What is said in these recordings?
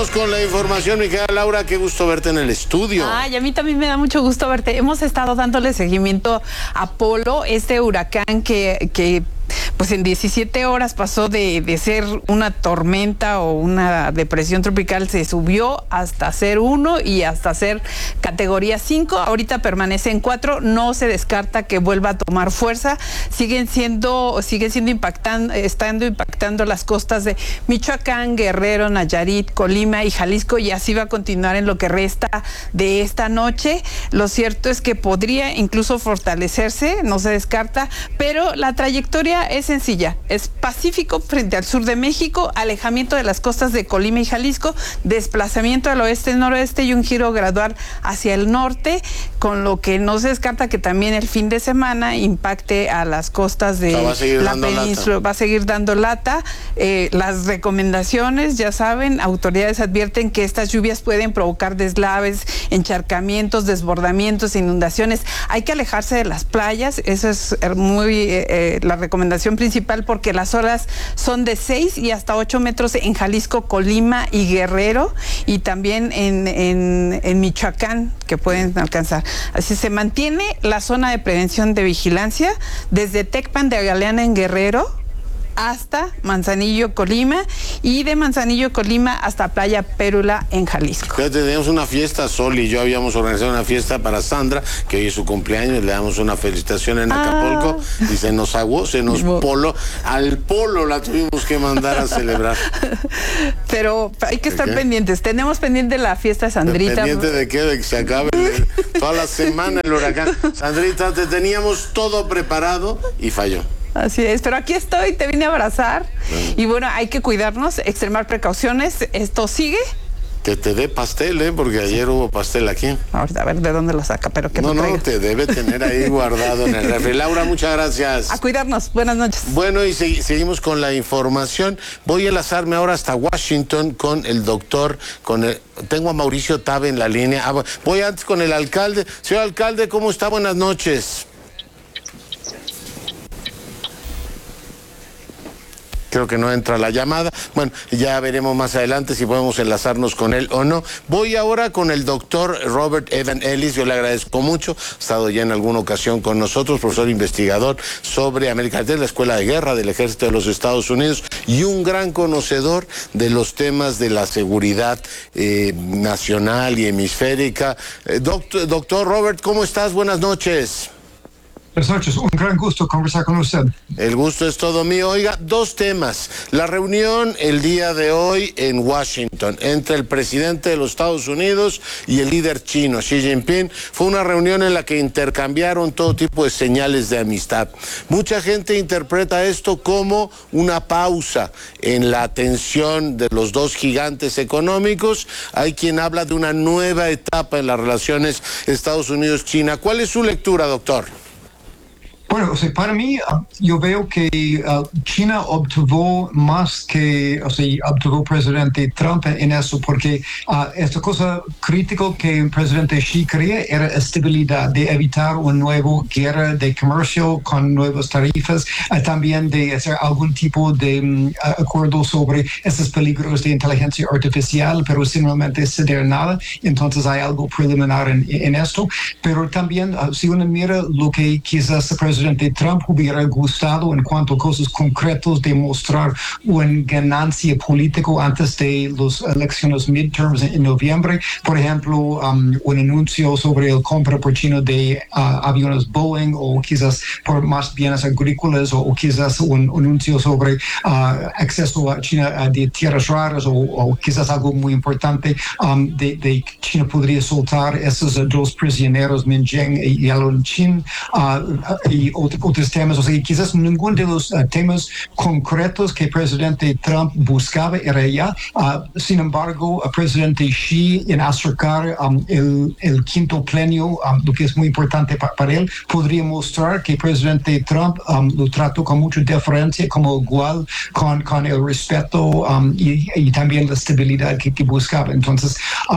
Vamos con la información, mi querida Laura, qué gusto verte en el estudio. Ay, a mí también me da mucho gusto verte. Hemos estado dándole seguimiento a Polo, este huracán que pues en 17 horas pasó de ser una tormenta o una depresión tropical, se subió hasta ser 1 y hasta ser categoría 5. Ahorita permanece en 4, no se descarta que vuelva a tomar fuerza. Sigue siendo impactando las costas de Michoacán, Guerrero, Nayarit, Colima y Jalisco, y así va a continuar en lo que resta de esta noche. Lo cierto es que podría incluso fortalecerse, no se descarta, pero la trayectoria es sencilla, es Pacífico frente al sur de México, alejamiento de las costas de Colima y Jalisco, desplazamiento al oeste-noroeste y un giro gradual hacia el norte, con lo que no se descarta que también el fin de semana impacte a las costas de la península. Va a seguir dando lata. Las recomendaciones, ya saben, autoridades advierten que estas lluvias pueden provocar deslaves, encharcamientos, desbordamientos, inundaciones. Hay que alejarse de las playas, eso es la recomendación principal, porque las olas son de 6 y hasta 8 metros en Jalisco, Colima y Guerrero, y también en Michoacán, que pueden alcanzar. Así se mantiene la zona de prevención de vigilancia desde Tecpan de Galeana en Guerrero hasta Manzanillo, Colima, y de Manzanillo, Colima hasta Playa Pérula en Jalisco. Fíjate, teníamos una fiesta, Sol y yo habíamos organizado una fiesta para Sandra, que hoy es su cumpleaños, le damos una felicitación en Acapulco, y se nos poló, al Polo la tuvimos que mandar a celebrar. Pero hay que estar pendientes, tenemos pendiente la fiesta de Sandrita. ¿Pendiente de qué? De que se acabe toda la semana el huracán. Sandrita, te teníamos todo preparado y falló. Así es, pero aquí estoy, te vine a abrazar. Y bueno, hay que cuidarnos, extremar precauciones. Esto sigue. Que te dé pastel, porque ayer hubo pastel aquí. Ahorita a ver de dónde lo saca, pero que no te debe tener ahí guardado en el refri. Laura, muchas gracias. A cuidarnos, buenas noches. Bueno, y seguimos con la información. Voy a enlazarme ahora hasta Washington con el doctor, tengo a Mauricio Tabe en la línea. Voy antes con el alcalde. Señor alcalde, ¿cómo está? Buenas noches. Creo que no entra la llamada. Bueno, ya veremos más adelante si podemos enlazarnos con él o no. Voy ahora con el doctor Robert Evan Ellis. Yo le agradezco mucho. Ha estado ya en alguna ocasión con nosotros, profesor investigador sobre América Latina, la Escuela de Guerra del Ejército de los Estados Unidos, y un gran conocedor de los temas de la seguridad nacional y hemisférica. Doctor Robert, ¿cómo estás? Buenas noches. Buenas noches, un gran gusto conversar con usted. El gusto es todo mío. Oiga, dos temas. La reunión el día de hoy en Washington entre el presidente de los Estados Unidos y el líder chino, Xi Jinping, fue una reunión en la que intercambiaron todo tipo de señales de amistad. Mucha gente interpreta esto como una pausa en la tensión de los dos gigantes económicos. Hay quien habla de una nueva etapa en las relaciones Estados Unidos-China. ¿Cuál es su lectura, doctor? Bueno, para mí, yo veo que China obtuvo más que, obtuvo presidente Trump en eso, porque esta cosa crítica que el presidente Xi quería era estabilidad, de evitar una nueva guerra de comercio con nuevas tarifas, también de hacer algún tipo de acuerdo sobre esos peligros de inteligencia artificial, pero sin realmente ceder nada. Entonces hay algo preliminar en esto, pero también si uno mira lo que quizás el presidente Trump hubiera gustado en cuanto a cosas concretas de mostrar una ganancia política antes de las elecciones midterms en noviembre. Por ejemplo, un anuncio sobre el compra por China de aviones Boeing, o quizás por más bienes agrícolas, o quizás un anuncio sobre acceso a China de tierras raras, o quizás algo muy importante de China podría soltar esos dos prisioneros, Min Jiang y Alun Chin, y otros temas. Quizás ninguno de los temas concretos que el presidente Trump buscaba era ya. Sin embargo, el presidente Xi, en acercar el quinto plenio, lo que es muy importante para él, podría mostrar que el presidente Trump lo trató con mucha deferencia, como igual, con el respeto y también la estabilidad que buscaba. Entonces,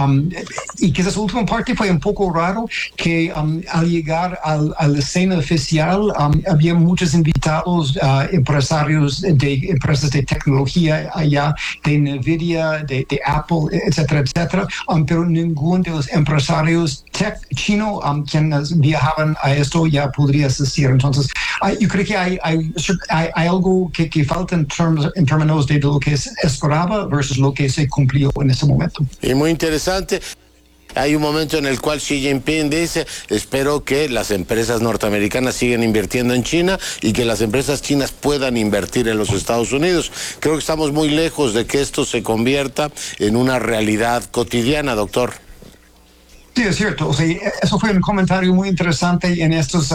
y quizás la última parte fue un poco raro, que al llegar a la escena oficial, especial. Había muchos invitados, empresarios de empresas de tecnología allá, de Nvidia, de Apple, etcétera, etcétera, pero ninguno de los empresarios tech chino quienes viajaban a esto ya podría asistir. Entonces, yo creo que hay algo que falta en términos de lo que se esperaba versus lo que se cumplió en este momento. Y muy interesante. Hay un momento en el cual Xi Jinping dice, espero que las empresas norteamericanas sigan invirtiendo en China y que las empresas chinas puedan invertir en los Estados Unidos. Creo que estamos muy lejos de que esto se convierta en una realidad cotidiana, doctor. Sí, es cierto. O sea, eso fue un comentario muy interesante en estos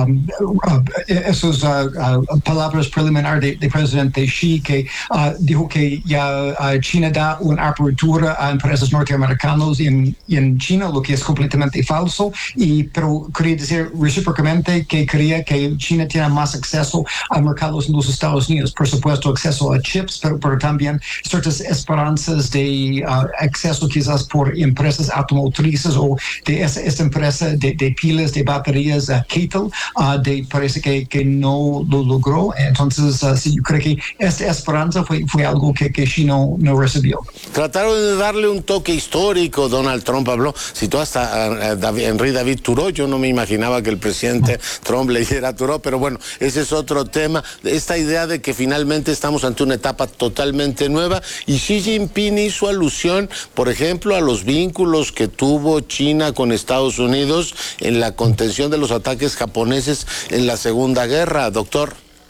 palabras preliminares de presidente Xi, que dijo que ya China da una apertura a empresas norteamericanas en China, lo que es completamente falso, pero quería decir recíprocamente que creía que China tiene más acceso a mercados en los Estados Unidos, por supuesto acceso a chips, pero también ciertas esperanzas de acceso quizás por empresas automotrices o de esta empresa de pilas, de baterías, Ketel, parece que no lo logró. Entonces, sí, yo creo que esta esperanza fue algo que Xi no recibió. Trataron de darle un toque histórico. Donald Trump habló, citó hasta Henry David Thoreau. Yo no me imaginaba que el presidente Trump leyera Thoreau, pero bueno, ese es otro tema. Esta idea de que finalmente estamos ante una etapa totalmente nueva, y Xi Jinping hizo alusión, por ejemplo, a los vínculos que tuvo China con Estados Unidos en la contención de los ataques japoneses en la Segunda Guerra, doctor.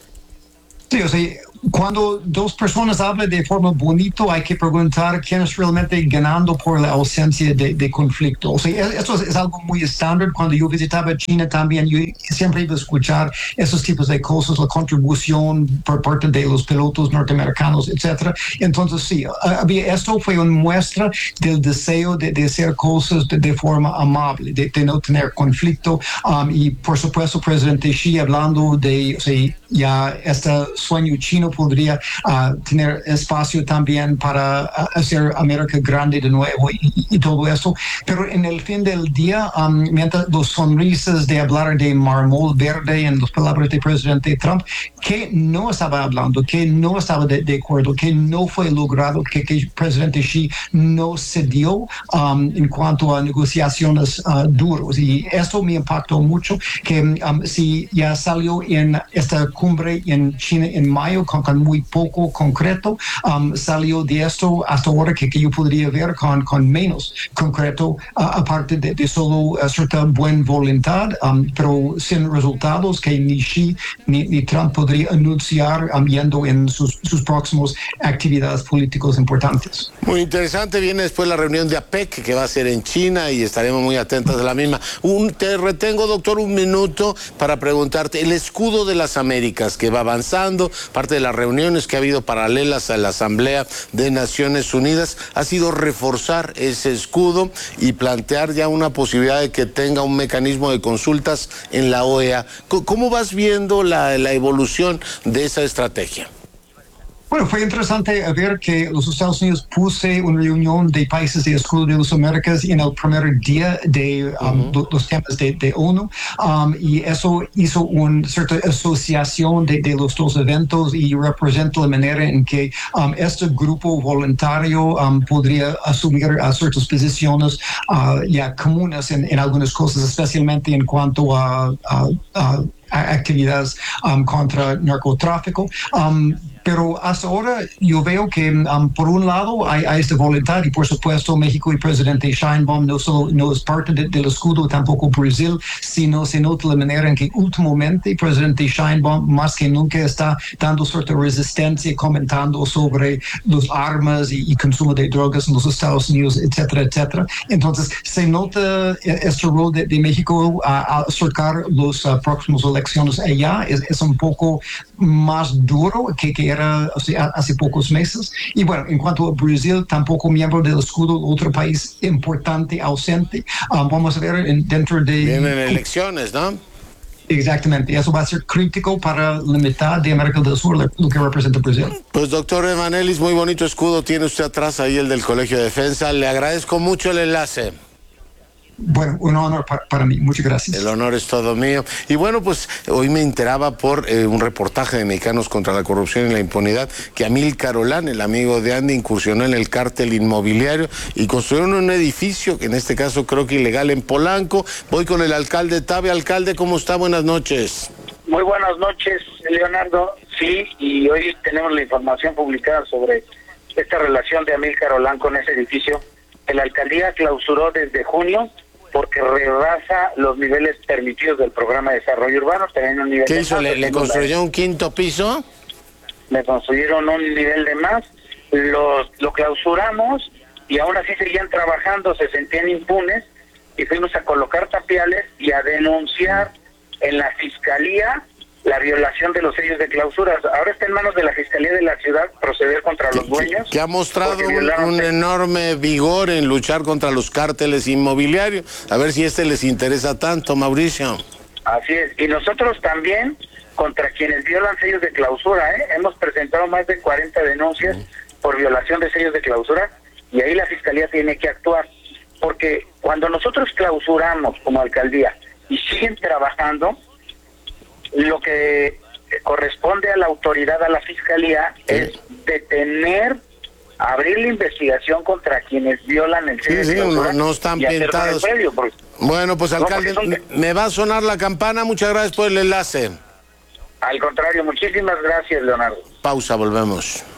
Sí, o sea, cuando dos personas hablan de forma bonita, hay que preguntar quién es realmente ganando por la ausencia de conflicto. O sea, esto es algo muy estándar. Cuando yo visitaba China también, yo siempre iba a escuchar esos tipos de cosas, la contribución por parte de los pilotos norteamericanos, etcétera. Entonces, sí, esto fue una muestra del deseo de hacer cosas de forma amable, de no tener conflicto. Y, por supuesto, presidente Xi hablando de, o sea, ya este sueño chino podría tener espacio también para hacer América grande de nuevo y todo eso. Pero en el fin del día, mientras los sonrisas de hablar de mármol verde en las palabras del presidente Trump, que no estaba hablando, que no estaba de acuerdo, que no fue logrado, que el presidente Xi no cedió en cuanto a negociaciones duras. Y esto me impactó mucho, que si ya salió en esta cumbre en China en mayo con muy poco concreto, salió de esto hasta ahora que yo podría ver con menos concreto, aparte de solo cierta buena voluntad, pero sin resultados que ni Xi ni Trump podría anunciar yendo en sus próximas actividades políticas importantes. Muy interesante. Viene después la reunión de APEC que va a ser en China y estaremos muy atentos a la misma. Te retengo, doctor, un minuto para preguntarte, el escudo de las Américas que va avanzando, parte de las reuniones que ha habido paralelas a la Asamblea de Naciones Unidas, ha sido reforzar ese escudo y plantear ya una posibilidad de que tenga un mecanismo de consultas en la OEA. ¿Cómo vas viendo la evolución de esa estrategia? Bueno, fue interesante ver que los Estados Unidos puse una reunión de países de escudo de las Américas en el primer día de los temas de ONU, y eso hizo una cierta asociación de los dos eventos y representa la manera en que este grupo voluntario podría asumir ciertas posiciones ya comunes en algunas cosas, especialmente en cuanto a actividades contra narcotráfico. Pero hasta ahora yo veo que por un lado hay esta voluntad y por supuesto México y presidente Sheinbaum no solo no es parte del escudo, tampoco Brasil, sino se nota la manera en que últimamente el presidente Sheinbaum más que nunca está dando cierta resistencia, comentando sobre las armas y consumo de drogas en los Estados Unidos, etcétera, etcétera. Entonces se nota este rol de México a acercar las próximas elecciones allá, es un poco más duro que era hace pocos meses. Y bueno, en cuanto a Brasil, tampoco miembro del escudo, otro país importante, ausente. Vamos a ver dentro de... Vienen elecciones, ¿no? Exactamente, eso va a ser crítico para la mitad de América del Sur, lo que representa Brasil. Pues doctor Emanelis, muy bonito escudo tiene usted atrás, ahí el del Colegio de Defensa. Le agradezco mucho el enlace. bueno, un honor para mí. Muchas gracias. El honor es todo mío. Y bueno, pues hoy me enteraba por un reportaje de Mexicanos contra la Corrupción y la Impunidad que Amílcar Olán, el amigo de Andy, incursionó en el cártel inmobiliario y construyeron un edificio, que en este caso creo que ilegal, en Polanco. Voy con el alcalde Tabe. Alcalde, ¿cómo está? Buenas noches. Muy buenas noches, Leonardo. Sí, y hoy tenemos la información publicada sobre esta relación de Amílcar Olán con ese edificio. La alcaldía clausuró desde junio porque rebasa los niveles permitidos del programa de desarrollo urbano. Un nivel ¿Qué hizo? ¿Le construyó un quinto piso? Le construyeron un nivel de más, lo clausuramos y aún así seguían trabajando, se sentían impunes y fuimos a colocar tapiales y a denunciar en la fiscalía la violación de los sellos de clausuras. Ahora está en manos de la Fiscalía de la Ciudad proceder contra los dueños. Que ha mostrado un enorme vigor en luchar contra los cárteles inmobiliarios. A ver si les interesa tanto, Mauricio. Así es. Y nosotros también contra quienes violan sellos de clausura. Hemos presentado más de 40 denuncias por violación de sellos de clausura y ahí la Fiscalía tiene que actuar. Porque cuando nosotros clausuramos como alcaldía y siguen trabajando, lo que corresponde a la autoridad, a la Fiscalía, es detener, abrir la investigación contra quienes violan el sello de clausura. No están pintados. Bueno, pues alcalde, me va a sonar la campana. Muchas gracias por el enlace. Al contrario, muchísimas gracias, Leonardo. Pausa, volvemos.